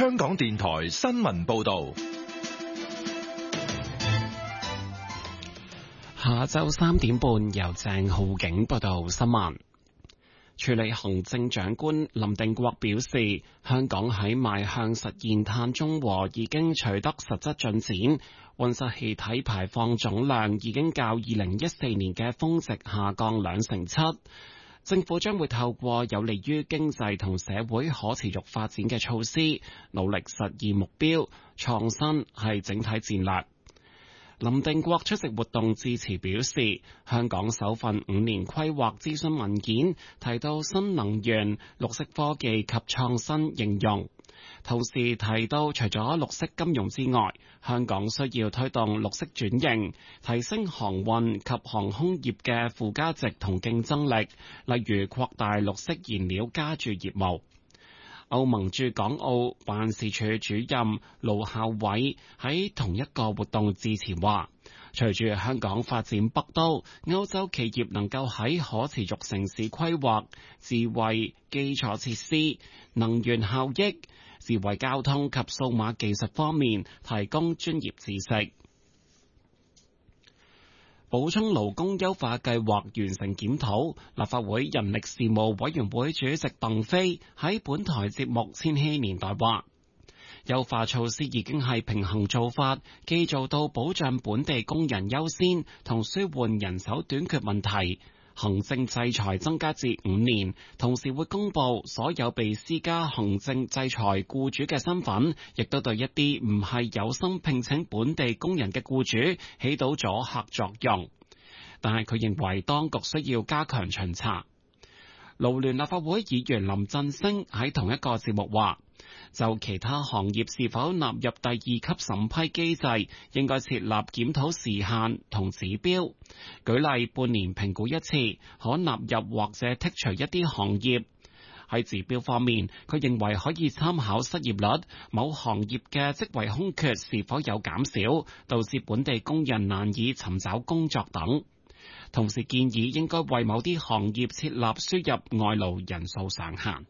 香港電台新聞報道。 下晝3點半，由鄭浩景報道新聞。署理行政長官林定國表示，香港喺邁向實現碳中和已經取得實質進展，溫室氣體排放總量已經較2014年嘅峰值下降7%。政府將會透過有利於經濟同社會可持續發展嘅措施，努力實現目標。創新係整體戰略。林定國出席活動致辭表示，香港首份5年規劃諮詢文件提到新能源、綠色科技及創新應用，同時提到除咗綠色金融之外，香港需要推動綠色轉型，提升航運及航空業嘅附加值同競爭力，例如擴大綠色燃料加注業務。歐盟駐港澳辦事處主任盧孝偉喺同一個活動致辭話，隨住香港發展北都，歐洲企業能夠喺可持續城市規劃、智慧基礎設施、能源效益、智慧交通及數碼技術方面提供專業知識。補充勞工優化計劃完成檢討，立法會人力事務委員會主席鄧飛喺本台節目《千禧年代》話，優化措施已經係平衡做法，既做到保障本地工人優先，同舒緩人手短缺問題。行政制裁增加至5年，同時會公布所有被施加行政制裁僱主嘅身份，亦都對一啲唔係有心聘請本地工人嘅僱主起到阻嚇作用。但係佢認為當局需要加強巡查。勞聯立法會議員林振昇喺同一個節目話，就其他行業是否納入第2級審批機制，應該設立檢討時限同指標，舉例半年評估一次，可納入或者剔除一啲行業。喺指標方面，佢認為可以參考失業率、某行業嘅職位空缺是否有減少，導致本地工人難以尋找工作等。同時建議應該為某啲行業設立輸入外勞人數上限。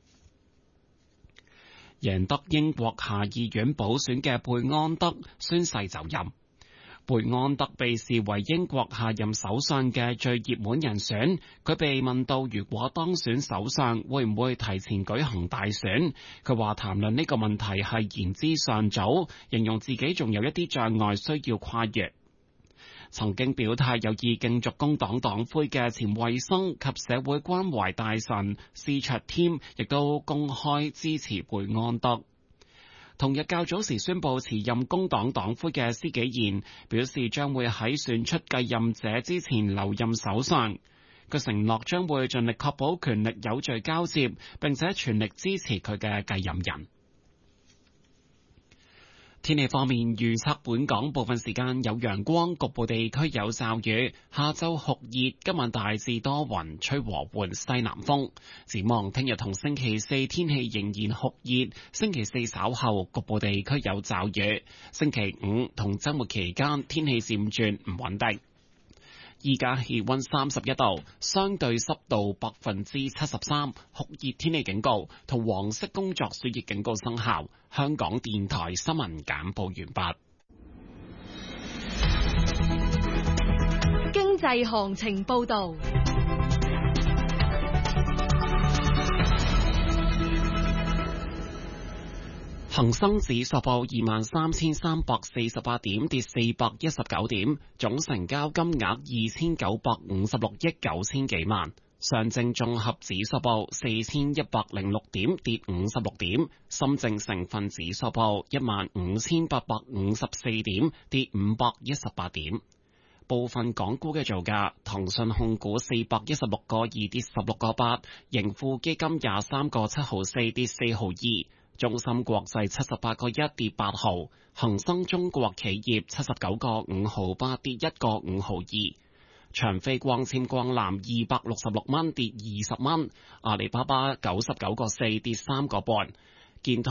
贏得英國下議院補選嘅貝安德宣誓就任。貝安德被視為英國下任首相嘅最熱門人選。佢被問到如果當選首相會唔會提前舉行大選，佢話談論呢個問題係言之尚早，形容自己仲有一啲障礙需要跨越。曾經表態有意競逐工黨黨魁嘅前衛生及社會關懷大臣施卓添，亦都公開支持貝安德。同日較早時宣布辭任工黨黨魁嘅施紀賢表示，將會喺選出繼任者之前留任首相。佢承諾將會盡力確保權力有序交接，並且全力支持佢嘅繼任人。天氣方面，預測本港部分時間有陽光，局部地區有驟雨。下晝酷熱，今晚大致多雲，吹和緩西南風。展望聽日同星期四天氣仍然酷熱，星期四稍後局部地區有驟雨。星期五同周末期間天氣漸轉唔穩定。依家氣溫31度，相對濕度73%，酷熱天氣警告同黃色工作暑熱警告生效。香港電台新聞簡報完畢。 經濟行情報道。 恒生指數報23,348點，跌419點，總成交金額2,956億9千幾萬。上證綜合指數報4,106點，跌56點。深證成分指數報15,854點，跌518點。部分港股嘅造價：騰訊控股416個2跌16個8，盈富基金23個7毫4跌4毫2。中芯國際78個1跌8毫，恒生中國企業79個5毫8跌1個5毫2，長飛光纖光纜266蚊跌20蚊，阿里巴巴99個4跌3個半，建滔